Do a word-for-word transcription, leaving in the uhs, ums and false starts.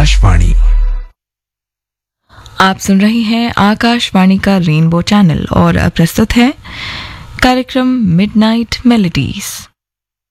आकाशवाणी। आप सुन रहे हैं आकाशवाणी का रेनबो चैनल और प्रस्तुत है कार्यक्रम मिडनाइट मेलोडीज।